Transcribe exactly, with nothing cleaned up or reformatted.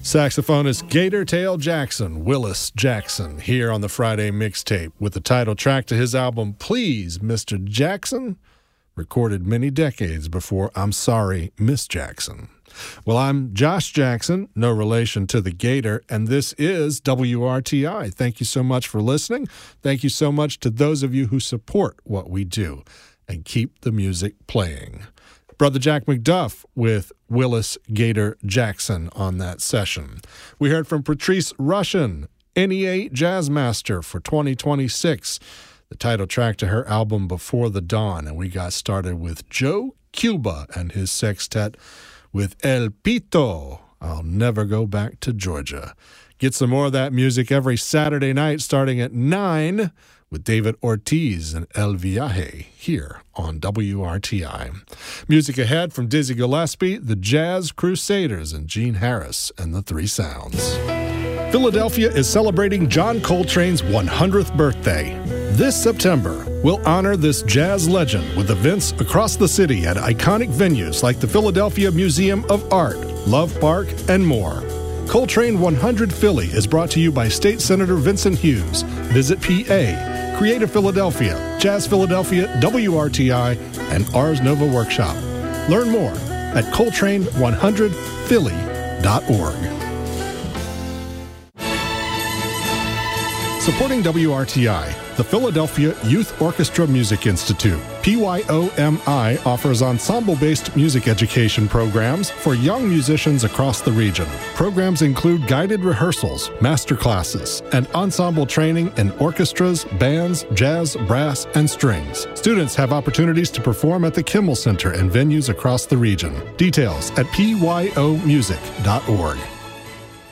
Saxophonist Gator Tail Jackson, Willis Jackson, here on the Friday Mixtape with the title track to his album, Please, Mister Jackson, recorded many decades before I'm Sorry, Miss Jackson. Well, I'm Josh Jackson, no relation to the Gator, and this is W R T I. Thank you so much for listening. Thank you so much to those of you who support what we do and keep the music playing. Brother Jack McDuff with Willis Gator Jackson on that session. We heard from Patrice Rushen, N E A Jazz Master for twenty twenty-six, the title track to her album Before the Dawn. And we got started with Joe Cuba and his sextet with El Pito, I'll Never Go Back to Georgia. Get some more of that music every Saturday night starting at nine with David Ortiz and El Viaje here on W R T I. Music ahead from Dizzy Gillespie, the Jazz Crusaders, and Gene Harris and the Three Sounds. Philadelphia is celebrating John Coltrane's one hundredth birthday. This September, we'll honor this jazz legend with events across the city at iconic venues like the Philadelphia Museum of Art, Love Park, and more. Coltrane one hundred Philly is brought to you by State Senator Vincent Hughes. Visit P A, Creative Philadelphia, Jazz Philadelphia, W R T I, and Ars Nova Workshop. Learn more at Coltrane one hundred Philly dot org. Supporting W R T I, the Philadelphia Youth Orchestra Music Institute, P Y O M I, offers ensemble-based music education programs for young musicians across the region. Programs include guided rehearsals, master classes, and ensemble training in orchestras, bands, jazz, brass, and strings. Students have opportunities to perform at the Kimmel Center and venues across the region. Details at P Y O music dot org.